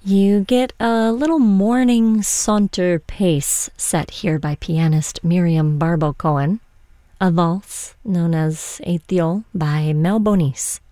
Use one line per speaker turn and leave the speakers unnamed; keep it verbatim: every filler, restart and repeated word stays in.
You get a little morning saunter pace set here by pianist Miriam Barbo Cohen, a valse known as Ethiol by Mel Bonis.